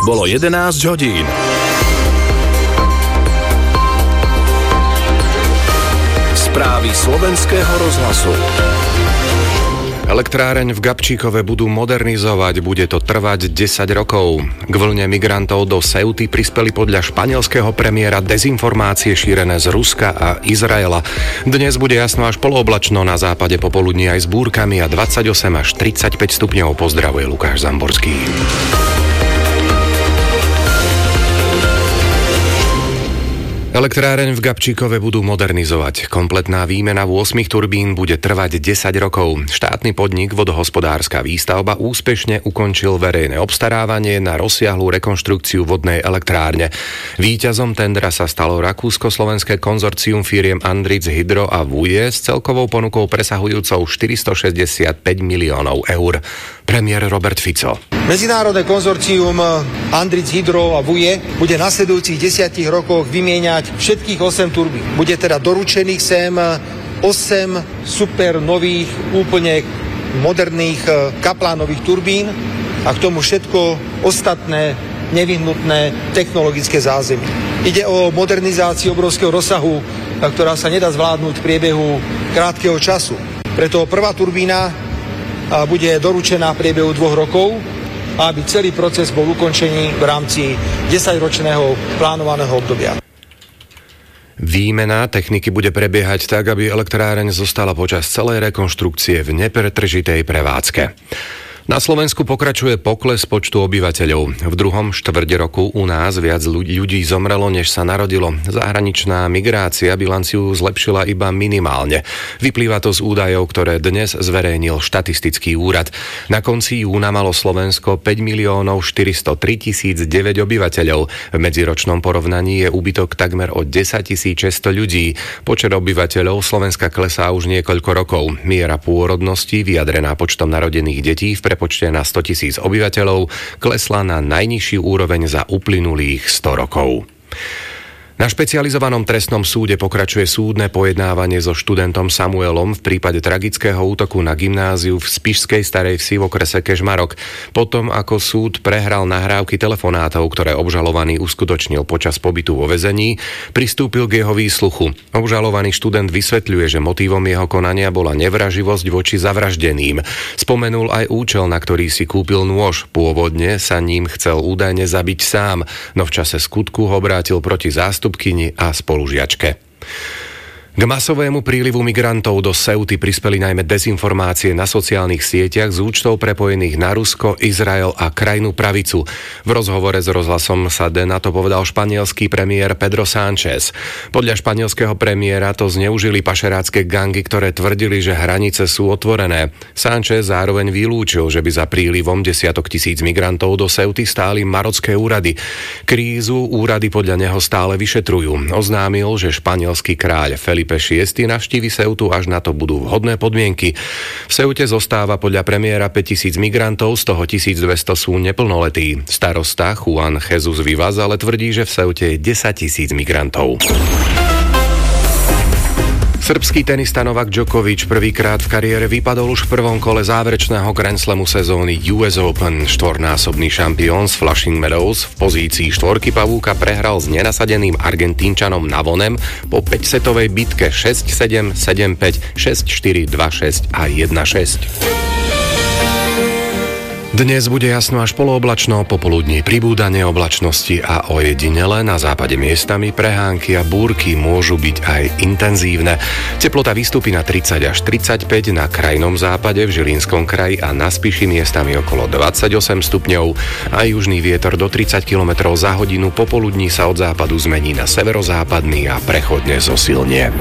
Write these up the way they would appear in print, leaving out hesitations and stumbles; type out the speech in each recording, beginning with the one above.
Bolo 11 hodín. Správy slovenského rozhlasu. Elektráreň v Gabčíkove budú modernizovať, bude to trvať 10 rokov. K vlne migrantov do Ceuty prispeli podľa španielského premiéra dezinformácie šírené z Ruska a Izraela. Dnes bude jasno až polooblačno, na západe popoludní aj s búrkami a 28 až 35 stupňov. Pozdravuje Lukáš Zamborský. Elektráreň v Gabčíkove budú modernizovať. Kompletná výmena 8 turbín bude trvať 10 rokov. Štátny podnik Vodohospodárska výstavba úspešne ukončil verejné obstarávanie na rozsiahlu rekonštrukciu vodnej elektrárne. Víťazom tendra sa stalo rakúsko-slovenské konzorcium firiem Andritz Hydro a Vuje s celkovou ponukou presahujúcou 465 miliónov eur. Premiér Robert Fico. Medzinárodné konzorcium Andritz Hydro a Vuje bude v nasledujúcich 10 rokoch vymieňať všetkých 8 turbín. Bude teda doručených sem 8 super nových, úplne moderných kaplánových turbín a k tomu všetko ostatné nevyhnutné technologické zázemie. Ide o modernizáciu obrovského rozsahu, ktorá sa nedá zvládnuť v priebehu krátkeho času. Preto prvá turbína bude doručená v priebehu 2 rokov, aby celý proces bol ukončený v rámci 10-ročného plánovaného obdobia. Výmena techniky bude prebiehať tak, aby elektráreň zostala počas celej rekonštrukcie v nepretržitej prevádzke. Na Slovensku pokračuje pokles počtu obyvateľov. V druhom štvrť roku u nás viac ľudí zomrelo, než sa narodilo. Zahraničná migrácia bilanciu zlepšila iba minimálne. Vyplýva to z údajov, ktoré dnes zverejnil štatistický úrad. Na konci júna malo Slovensko 5 403 009 obyvateľov. V medziročnom porovnaní je úbytok takmer o 10 600 ľudí. Počet obyvateľov Slovenska klesá už niekoľko rokov. Miera pôrodnosti, vyjadrená počtom narodených detí v prepočte na 100 000 obyvateľov, klesla na najnižší úroveň za uplynulých 100 rokov. Na špecializovanom trestnom súde pokračuje súdne pojednávanie so študentom Samuelom v prípade tragického útoku na gymnáziu v Spišskej Starej Vsi v okrese Kežmarok. Potom, ako súd prehral nahrávky telefonátov, ktoré obžalovaný uskutočnil počas pobytu vo väzení, pristúpil k jeho výsluchu. Obžalovaný študent vysvetľuje, že motívom jeho konania bola nevraživosť voči zavraždeným. Spomenul aj účel, na ktorý si kúpil nôž. Pôvodne sa ním chcel údajne zabiť sám, no v čase skutku ho obrátil proti zástupkyni a spolužiačke. K masovému prílivu migrantov do Ceuty prispeli najmä dezinformácie na sociálnych sieťach z účtov prepojených na Rusko, Izrael a krajnú pravicu. V rozhovore s rozhlasom SADE na to povedal španielský premiér Pedro Sánchez. Podľa španielského premiéra to zneužili pašerácke gangy, ktoré tvrdili, že hranice sú otvorené. Sánchez zároveň vylúčil, že by za prílivom desiatok tisíc migrantov do Ceuty stáli marocké úrady. Krízu úrady podľa neho stále vyšetrujú. Oznámil, že španielský kráľ Felipe VI navštívi Ceutu, až na to budú vhodné podmienky. V Ceute zostáva podľa premiéra 5 000 migrantov, z toho 1200 sú neplnoletí. Starosta Juan Jesus Vivas ale tvrdí, že v Ceute je 10 000 migrantov. Srbský tenista Novak Djokovic prvýkrát v kariére vypadol už v prvom kole záverečného Grand Slamu sezóny US Open. Štvornásobný šampión z Flushing Meadows v pozícii štvorky pavúka prehral s nenasadeným Argentínčanom Navonem po 5-setovej bitke 6-7, 7-5, 6-4, 2-6 a 1-6. Dnes bude jasno až polooblačno, popoludní pribúdanie oblačnosti a ojedinele na západe miestami prehánky a búrky môžu byť aj intenzívne. Teplota vystúpi na 30 až 35, na krajnom západe, v Žilinskom kraji a na Spiši miestami okolo 28 stupňov a južný vietor do 30 km za hodinu. Popoludní sa od západu zmení na severozápadný a prechodne zosilnie.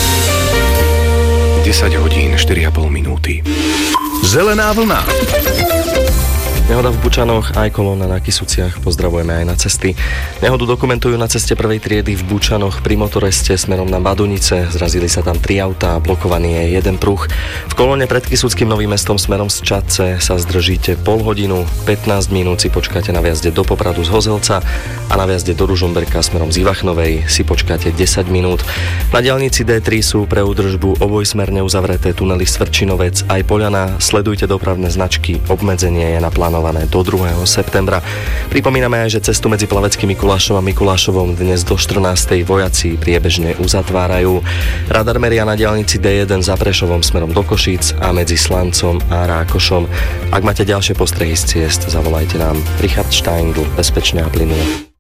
10 hodín 4,5 minúty. Zelená vlna. Nehoda v Bučanoch, aj kolóna na Kysuciach, pozdravujeme aj na cesty. Nehodu dokumentujú na ceste prvej triedy v Bučanoch pri motoreste smerom na Badunice. Zrazili sa tam 3 autá, blokovaný je jeden pruh. V kolóne pred Kysuckým Novým Mestom smerom z Čadce sa zdržíte pol hodinu, 15 minút si počkáte na vjazde do Popradu z Hozelca a na vjazde do Ružomberka smerom z Ivachnovej si počkáte 10 minút. Na diaľnici D3 sú pre údržbu obojsmerne uzavreté tunely Svrčinovec aj Poľana. Sledujte dopravné značky, obmedzenie je na plán naplánované do 2. septembra. Pripomíname aj, že cestu medzi Plaveckým Mikulášom a Mikulášovom dnes do 14. vojaci priebežne uzatvárajú. Radar meria na diaľnici D1 za Prešovom smerom do Košíc a medzi Slancom a Rákošom. Ak máte ďalšie postrehy z ciest, zavolajte nám. Richard Steindl, bezpečne a plynulo.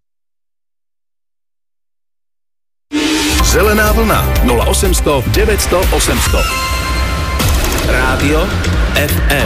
Zelená vlna 0800 900 800. Rádio FM.